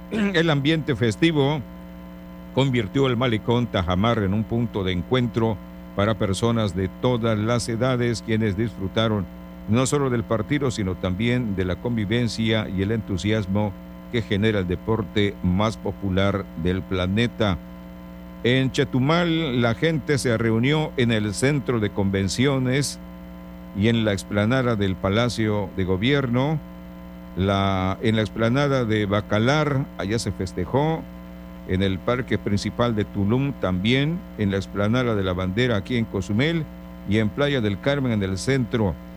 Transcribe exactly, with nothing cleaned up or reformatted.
El ambiente festivo convirtió el malecón Tajamar en un punto de encuentro para personas de todas las edades, quienes disfrutaron no solo del partido, sino también de la convivencia y el entusiasmo que genera el deporte más popular del planeta. En Chetumal, la gente se reunió en el centro de convenciones y en la explanada del Palacio de Gobierno. La, en la explanada de Bacalar, allá se festejó. En el parque principal de Tulum también, en la explanada de la Bandera aquí en Cozumel y en Playa del Carmen en el centro.